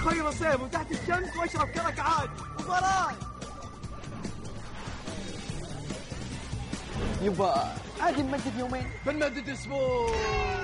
خير صيف وتحت الشمس واشرب كرك عاد مباراة. يبا عادي نمدد يومين. بنمدد اسبوع.